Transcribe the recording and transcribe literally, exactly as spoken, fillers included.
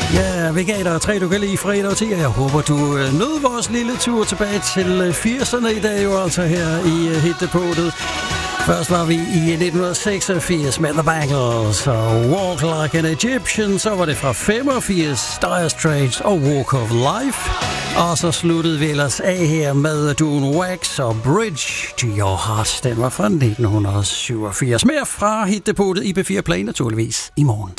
Ja, vi gav dig tre, du kan lide fredag og ti, og jeg håber, du nød vores lille tur tilbage til firserne i dag, jo altså her i Hittepotet. Først var vi i nitten seksogfirs med The Bangles og Walk Like an Egyptian, så var det fra femogfirs Dire Straits og Walk of Life. Og så sluttede vi ellers af her med Dune Wax og Bridge to Your Heart. Den var fra nitten syvogfirs. Mere fra Hittepotet i P fire Play naturligvis i morgen.